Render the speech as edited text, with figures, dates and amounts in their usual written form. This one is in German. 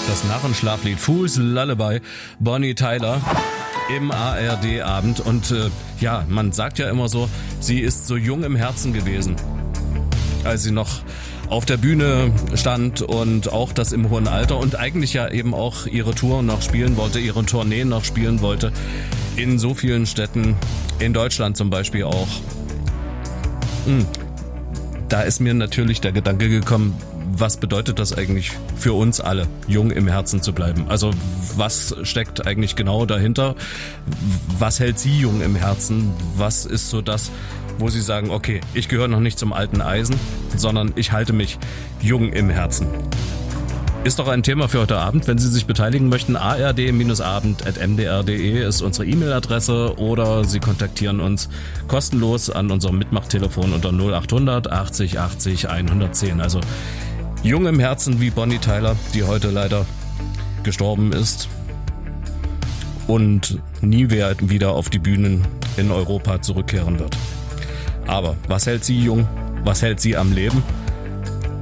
Das Narrenschlaflied Fool's Lullaby, Bonnie Tyler im ARD-Abend. Und ja, man sagt ja immer so, sie ist so jung im Herzen gewesen, als sie noch auf der Bühne stand und auch das im hohen Alter und eigentlich ja eben auch ihre Tour noch spielen wollte, ihre Tourneen noch spielen wollte, in so vielen Städten, in Deutschland zum Beispiel auch. Da ist mir natürlich der Gedanke gekommen, was bedeutet das eigentlich für uns alle, jung im Herzen zu bleiben? Also was steckt eigentlich genau dahinter? Was hält Sie jung im Herzen? Was ist so das, wo Sie sagen, okay, ich gehöre noch nicht zum alten Eisen, sondern ich halte mich jung im Herzen? Ist doch ein Thema für heute Abend. Wenn Sie sich beteiligen möchten, ard-abend@mdr.de ist unsere E-Mail-Adresse oder Sie kontaktieren uns kostenlos an unserem Mitmachtelefon unter 0800 80 80 110. Also jung im Herzen wie Bonnie Tyler, die heute leider gestorben ist und nie wieder auf die Bühnen in Europa zurückkehren wird. Aber was hält sie jung? Was hält sie am Leben?